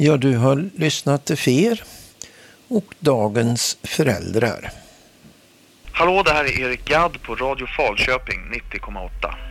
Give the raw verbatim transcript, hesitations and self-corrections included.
Ja, du har lyssnat till Fer och dagens föräldrar. Hallå, det här är Erik Gadd på Radio Falköping nittio komma åtta.